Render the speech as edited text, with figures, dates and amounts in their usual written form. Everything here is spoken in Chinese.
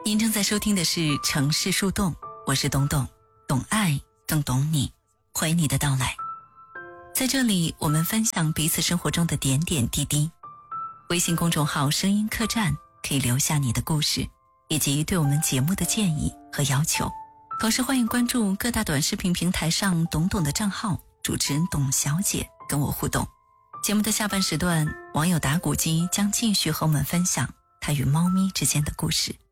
您正在收听的是城市树洞，我是董董，懂爱更懂你，欢迎你的到来。在这里我们分享彼此生活中的点点滴滴。微信公众号声音客栈可以留下你的故事以及对我们节目的建议和要求，同时欢迎关注各大短视频平台上董董的账号，主持人董小姐跟我互动。节目的下半时段，网友打鼓机将继续和我们分享他与猫咪之间的故事。